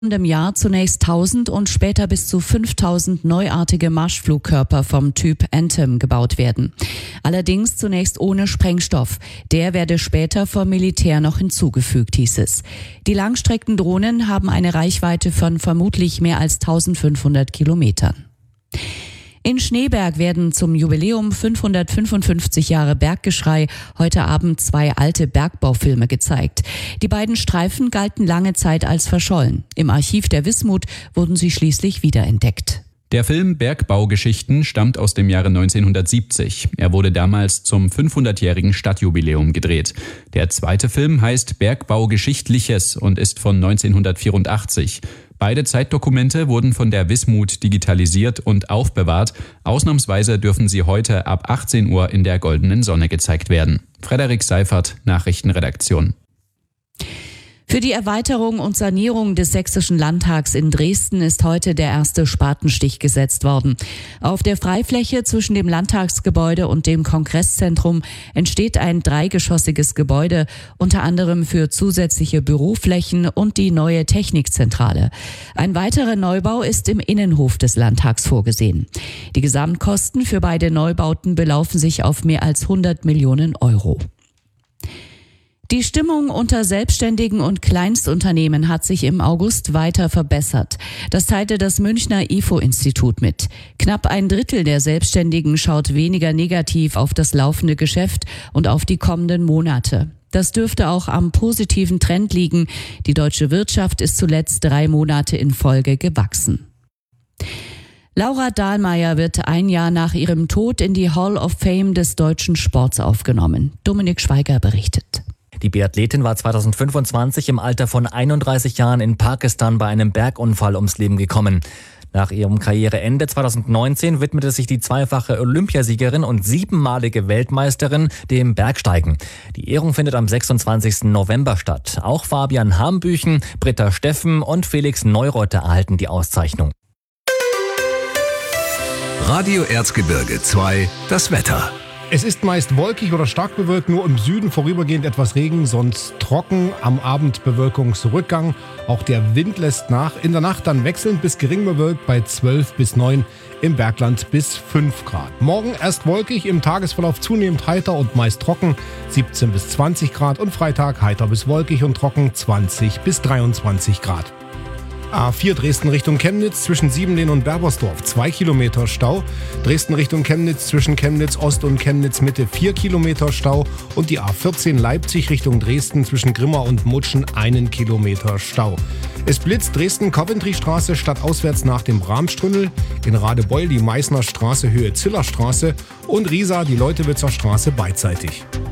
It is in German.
Im Jahr zunächst 1000 und später bis zu 5000 neuartige Marschflugkörper vom Typ Anthem gebaut werden. Allerdings zunächst ohne Sprengstoff. Der werde später vom Militär noch hinzugefügt, hieß es. Die Langstreckendrohnen haben eine Reichweite von vermutlich mehr als 1500 Kilometern. In Schneeberg werden zum Jubiläum 555 Jahre Berggeschrei heute Abend 2 alte Bergbaufilme gezeigt. Die beiden Streifen galten lange Zeit als verschollen. Im Archiv der Wismut wurden sie schließlich wiederentdeckt. Der Film Bergbaugeschichten stammt aus dem Jahre 1970. Er wurde damals zum 500-jährigen Stadtjubiläum gedreht. Der zweite Film heißt Bergbaugeschichtliches und ist von 1984. Beide Zeitdokumente wurden von der Wismut digitalisiert und aufbewahrt. Ausnahmsweise dürfen sie heute ab 18 Uhr in der Goldenen Sonne gezeigt werden. Frederik Seifert, Nachrichtenredaktion. Für die Erweiterung und Sanierung des Sächsischen Landtags in Dresden ist heute der erste Spatenstich gesetzt worden. Auf der Freifläche zwischen dem Landtagsgebäude und dem Kongresszentrum entsteht ein 3-geschossiges Gebäude, unter anderem für zusätzliche Büroflächen und die neue Technikzentrale. Ein weiterer Neubau ist im Innenhof des Landtags vorgesehen. Die Gesamtkosten für beide Neubauten belaufen sich auf mehr als 100 Millionen Euro. Die Stimmung unter Selbstständigen und Kleinstunternehmen hat sich im August weiter verbessert. Das teilte das Münchner IFO-Institut mit. Knapp ein Drittel der Selbstständigen schaut weniger negativ auf das laufende Geschäft und auf die kommenden Monate. Das dürfte auch am positiven Trend liegen. Die deutsche Wirtschaft ist zuletzt 3 Monate in Folge gewachsen. Laura Dahlmeier wird ein Jahr nach ihrem Tod in die Hall of Fame des deutschen Sports aufgenommen. Dominik Schweiger berichtet. Die Biathletin war 2025 im Alter von 31 Jahren in Pakistan bei einem Bergunfall ums Leben gekommen. Nach ihrem Karriereende 2019 widmete sich die zweifache Olympiasiegerin und 7-malige Weltmeisterin dem Bergsteigen. Die Ehrung findet am 26. November statt. Auch Fabian Hambüchen, Britta Steffen und Felix Neureuter erhalten die Auszeichnung. Radio Erzgebirge 2, das Wetter. Es ist meist wolkig oder stark bewölkt, nur im Süden vorübergehend etwas Regen, sonst trocken, am Abend Bewölkungsrückgang. Auch der Wind lässt nach. In der Nacht dann wechselnd bis gering bewölkt bei 12 bis 9, im Bergland bis 5 Grad. Morgen erst wolkig, im Tagesverlauf zunehmend heiter und meist trocken, 17 bis 20 Grad und Freitag heiter bis wolkig und trocken, 20 bis 23 Grad. A4 Dresden Richtung Chemnitz zwischen Siebenlehn und Berbersdorf 2 Kilometer Stau. Dresden Richtung Chemnitz zwischen Chemnitz Ost und Chemnitz Mitte 4 Kilometer Stau. Und die A14 Leipzig Richtung Dresden zwischen Grimma und Mutschen 1 Kilometer Stau. Es blitzt Dresden-Coventry-Straße stadtauswärts nach dem Bramstrunnel. In Radebeul die Meißner Straße Höhe Zillerstraße und Riesa die Leutewitzer Straße beidseitig.